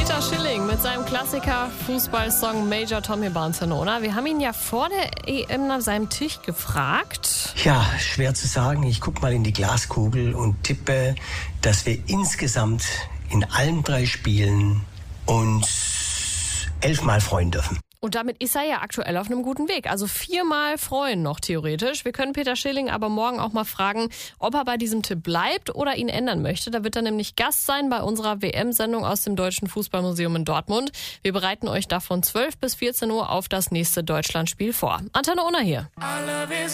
Peter Schilling mit seinem Klassiker Fußballsong Major Tommy Barcelona. Wir haben ihn ja vor der EM nach seinem Tisch gefragt. Ja, schwer zu sagen. Ich gucke mal in die Glaskugel und tippe, dass wir insgesamt in allen 3 Spielen uns 11 Mal freuen dürfen. Und damit ist er ja aktuell auf einem guten Weg. Also 4 Mal freuen noch theoretisch. Wir können Peter Schilling aber morgen auch mal fragen, ob er bei diesem Tipp bleibt oder ihn ändern möchte. Da wird er nämlich Gast sein bei unserer WM-Sendung aus dem Deutschen Fußballmuseum in Dortmund. Wir bereiten euch da von 12 bis 14 Uhr auf das nächste Deutschlandspiel vor. Antenne Unna hier.